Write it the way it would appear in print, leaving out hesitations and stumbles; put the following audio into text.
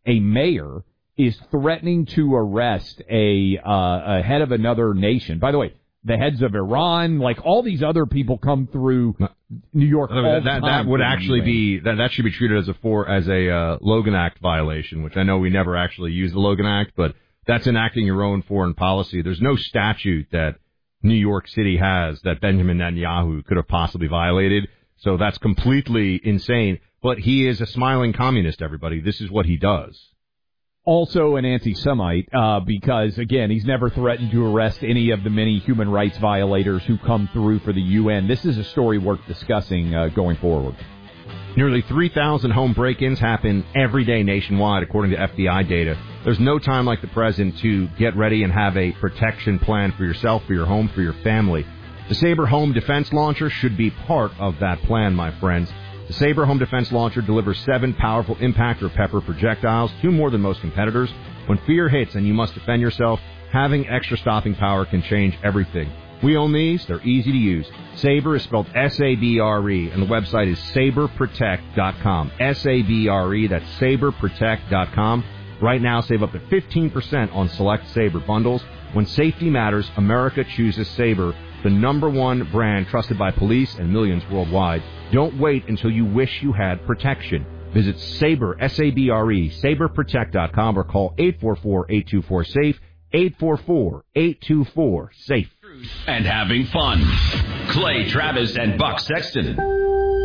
a mayor is threatening to arrest a head of another nation. By the way, the heads of Iran, like all these other people come through New York. That would actually be that should be treated as a Logan Act violation, which I know we never actually use the Logan Act, but that's enacting your own foreign policy. There's no statute that New York City has that Benjamin Netanyahu could have possibly violated. So that's completely insane. But he is a smiling communist, everybody. This is what he does. Also an anti-Semite, because, again, he's never threatened to arrest any of the many human rights violators who come through for the UN. This is a story worth discussing going forward. Nearly 3,000 home break-ins happen every day nationwide, according to FBI data. There's no time like the present to get ready and have a protection plan for yourself, for your home, for your family. The Sabre Home Defense Launcher should be part of that plan, my friends. The Sabre Home Defense Launcher delivers 7 powerful impact or pepper projectiles, 2 more than most competitors. When fear hits and you must defend yourself, having extra stopping power can change everything. We own these. They're easy to use. Sabre is spelled S-A-B-R-E, and the website is saberprotect.com. S-A-B-R-E, that's saberprotect.com. Right now, save up to 15% on select Sabre bundles. When safety matters, America chooses Sabre, the #1 brand trusted by police and millions worldwide. Don't wait until you wish you had protection. Visit Sabre, S-A-B-R-E, saberprotect.com, or call 844-824-SAFE, 844-824-SAFE. And having fun. Clay Travis and Buck Sexton.